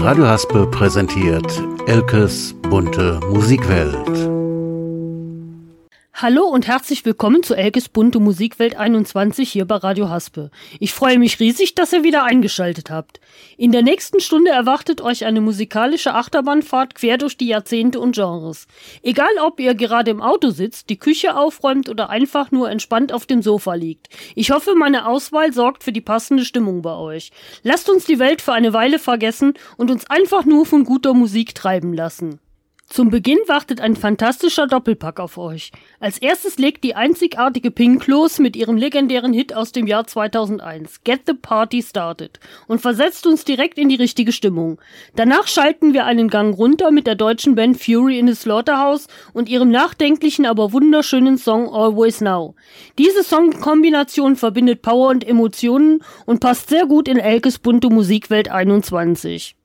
Radio Haspe präsentiert Elkes bunte Musikwelt. Hallo und herzlich willkommen zu Elkes bunte Musikwelt 21 hier bei Radio Haspe. Ich freue mich riesig, dass ihr wieder eingeschaltet habt. In der nächsten Stunde erwartet euch eine musikalische Achterbahnfahrt quer durch die Jahrzehnte und Genres. Egal, ob ihr gerade im Auto sitzt, die Küche aufräumt oder einfach nur entspannt auf dem Sofa liegt. Ich hoffe, meine Auswahl sorgt für die passende Stimmung bei euch. Lasst uns die Welt für eine Weile vergessen und uns einfach nur von guter Musik treiben lassen. Zum Beginn wartet ein fantastischer Doppelpack auf euch. Als erstes legt die einzigartige Pink los mit ihrem legendären Hit aus dem Jahr 2001, Get the Party Started, und versetzt uns direkt in die richtige Stimmung. Danach schalten wir einen Gang runter mit der deutschen Band Fury in the Slaughterhouse und ihrem nachdenklichen, aber wunderschönen Song Always Now. Diese Songkombination verbindet Power und Emotionen und passt sehr gut in Elkes bunte Musikwelt 21.